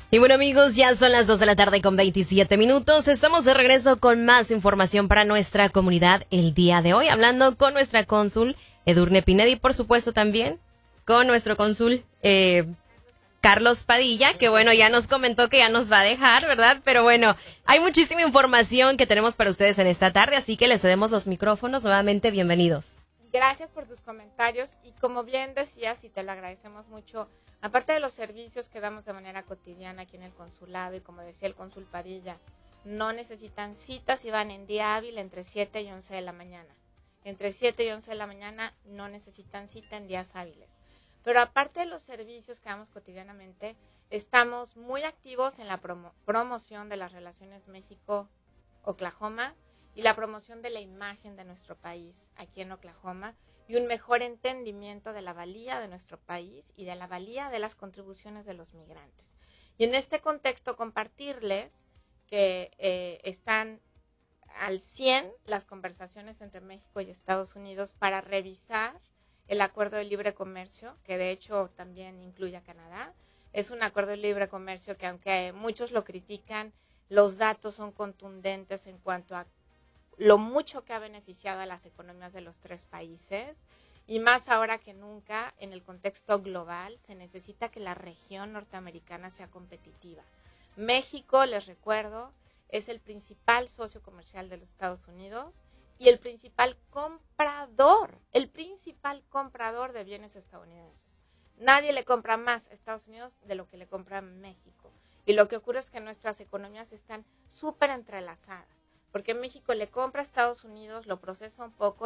Y bueno, amigos, ya son las 2 de la tarde con 27 minutos. Estamos de regreso con más información para nuestra comunidad el día de hoy, hablando con nuestra cónsul Edurne Pineda y por supuesto también con nuestro cónsul Carlos Padilla, que bueno, ya nos comentó que ya nos va a dejar, ¿verdad? Pero bueno, hay muchísima información que tenemos para ustedes en esta tarde, así que les cedemos los micrófonos. Nuevamente, bienvenidos. Gracias por tus comentarios y como bien decías y te lo agradecemos mucho, aparte de los servicios que damos de manera cotidiana aquí en el consulado y como decía el cónsul Padilla, no necesitan citas y van en día hábil entre 7 y 11 de la mañana. Entre 7 y 11 de la mañana no necesitan cita en días hábiles. Pero aparte de los servicios que damos cotidianamente, estamos muy activos en la promoción de las relaciones México-Oklahoma y la promoción de la imagen de nuestro país aquí en Oklahoma y un mejor entendimiento de la valía de nuestro país y de la valía de las contribuciones de los migrantes. Y en este contexto compartirles que están al 100 las conversaciones entre México y Estados Unidos para revisar el acuerdo de libre comercio, que de hecho también incluye a Canadá. Es un acuerdo de libre comercio que aunque muchos lo critican, los datos son contundentes en cuanto a lo mucho que ha beneficiado a las economías de los tres países y más ahora que nunca en el contexto global se necesita que la región norteamericana sea competitiva. México, les recuerdo, es el principal socio comercial de los Estados Unidos y el principal comprador de bienes estadounidenses. Nadie le compra más a Estados Unidos de lo que le compra a México. Y lo que ocurre es que nuestras economías están súper entrelazadas, porque México le compra a Estados Unidos, lo procesa un poco